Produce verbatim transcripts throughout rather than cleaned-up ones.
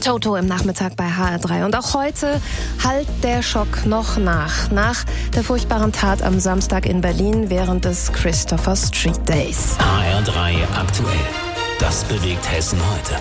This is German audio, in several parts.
Toto im Nachmittag bei H R drei. Und auch heute hallt der Schock noch nach. Nach der furchtbaren Tat am Samstag in Berlin während des Christopher Street Days. H R drei aktuell. Das bewegt Hessen heute.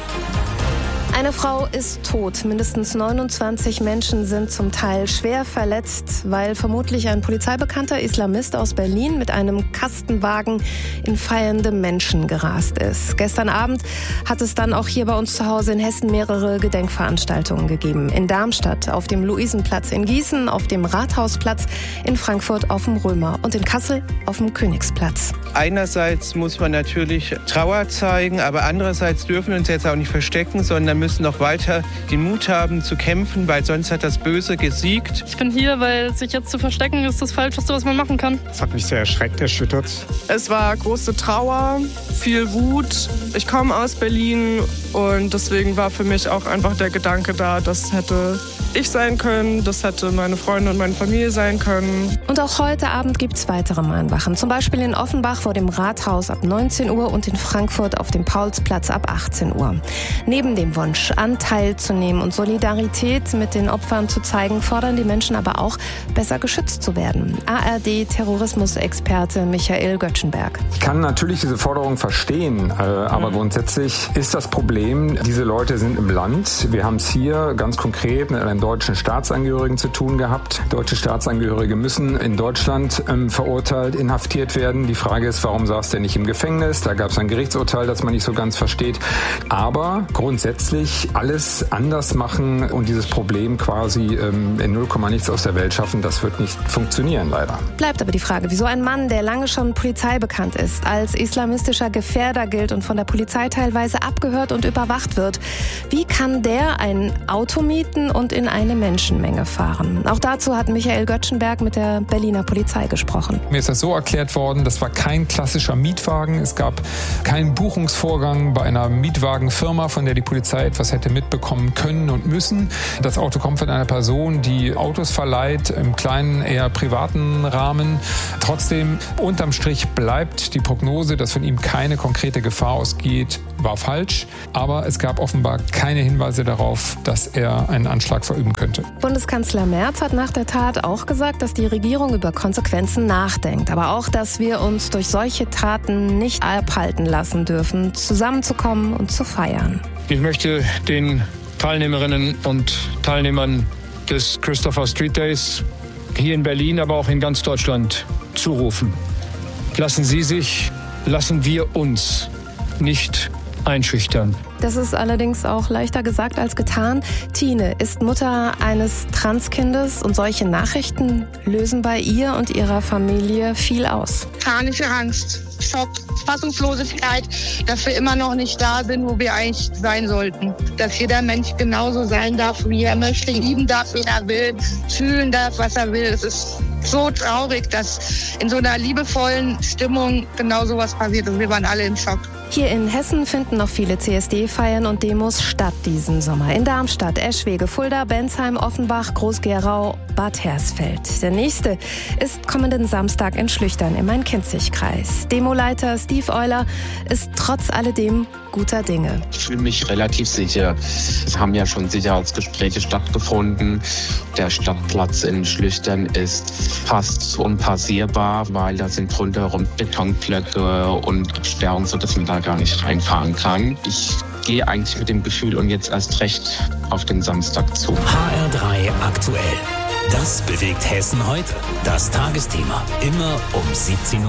Eine Frau ist tot. Mindestens neunundzwanzig Menschen sind zum Teil schwer verletzt, weil vermutlich ein polizeibekannter Islamist aus Berlin mit einem Kastenwagen in feiernde Menschen gerast ist. Gestern Abend hat es dann auch hier bei uns zu Hause in Hessen mehrere Gedenkveranstaltungen gegeben. In Darmstadt, auf dem Luisenplatz, in Gießen, auf dem Rathausplatz, in Frankfurt auf dem Römer und in Kassel auf dem Königsplatz. Einerseits muss man natürlich Trauer zeigen, aber andererseits dürfen wir uns jetzt auch nicht verstecken, sondern müssen noch weiter den Mut haben zu kämpfen, weil sonst hat das Böse gesiegt. Ich bin hier, weil sich jetzt zu verstecken ist das Falscheste, was man machen kann. Das hat mich sehr erschreckt, erschüttert. Es war große Trauer, viel Wut. Ich komme aus Berlin und deswegen war für mich auch einfach der Gedanke da, das hätte ich sein können, das hätte meine Freunde und meine Familie sein können. Und auch heute Abend gibt es weitere Mahnwachen. Zum Beispiel in Offenbach vor dem Rathaus ab neunzehn Uhr und in Frankfurt auf dem Paulsplatz ab achtzehn Uhr. Neben dem Wunsch, Anteil zu nehmen und Solidarität mit den Opfern zu zeigen, fordern die Menschen aber auch, besser geschützt zu werden. A R D-Terrorismusexperte Michael Göttschenberg. Ich kann natürlich diese Forderung verstehen, aber grundsätzlich ist das Problem, diese Leute sind im Land. Wir haben es hier ganz konkret mit einem deutschen Staatsangehörigen zu tun gehabt. Deutsche Staatsangehörige müssen in Deutschland ähm, verurteilt, inhaftiert werden. Die Frage ist, warum saß der nicht im Gefängnis? Da gab es ein Gerichtsurteil, das man nicht so ganz versteht. Aber grundsätzlich alles anders machen und dieses Problem quasi ähm, in null Komma nichts aus der Welt schaffen, das wird nicht funktionieren, leider. Bleibt aber die Frage, wieso ein Mann, der lange schon Polizei bekannt ist, als islamistischer Gefährder gilt und von der Polizei teilweise abgehört und überwacht wird, wie kann der ein Auto mieten und in eine Menschenmenge fahren? Auch dazu hat Michael Göttschenberg mit der Berliner Polizei gesprochen. Mir ist das so erklärt worden, das war kein klassischer Mietwagen. Es gab keinen Buchungsvorgang bei einer Mietwagenfirma, von der die Polizei etwas hätte mitbekommen können und müssen. Das Auto kommt von einer Person, die Autos verleiht, im kleinen, eher privaten Rahmen. Trotzdem, unterm Strich bleibt die Prognose, dass von ihm keine konkrete Gefahr ausgeht, war falsch. Aber es gab offenbar keine Hinweise darauf, dass er einen Anschlag verüben könnte. Bundeskanzler Merz hat nach der Tat auch gesagt, dass die Regierung über Konsequenzen nachdenkt. Aber auch, dass wir uns durch solche Taten nicht abhalten lassen dürfen, zusammenzukommen und zu feiern. Ich möchte den Teilnehmerinnen und Teilnehmern des Christopher Street Days hier in Berlin, aber auch in ganz Deutschland zurufen. Lassen Sie sich, lassen wir uns nicht einschüchtern. Das ist allerdings auch leichter gesagt als getan. Tine ist Mutter eines Transkindes und solche Nachrichten lösen bei ihr und ihrer Familie viel aus. Panische Angst, Schock, Fassungslosigkeit, dass wir immer noch nicht da sind, wo wir eigentlich sein sollten. Dass jeder Mensch genauso sein darf, wie er möchte, lieben darf, wie er will, fühlen darf, was er will. Es ist so traurig, dass in so einer liebevollen Stimmung genau sowas passiert und wir waren alle im Schock. Hier in Hessen finden noch viele C S D-Feiern und Demos statt diesen Sommer. In Darmstadt, Eschwege, Fulda, Bensheim, Offenbach, Groß-Gerau, Bad Hersfeld. Der nächste ist kommenden Samstag in Schlüchtern im Main-Kinzig-Kreis. Demoleiter Steve Euler ist trotz alledem guter Dinge. Ich fühle mich relativ sicher. Es haben ja schon Sicherheitsgespräche stattgefunden. Der Stadtplatz in Schlüchtern ist fast unpassierbar, weil da sind rundherum Betonblöcke und Absperrungen, sodass man da gar nicht reinfahren kann. Ich gehe eigentlich mit dem Gefühl und jetzt erst recht auf den Samstag zu. H R drei aktuell. Das bewegt Hessen heute. Das Tagesthema. Immer um siebzehn Uhr.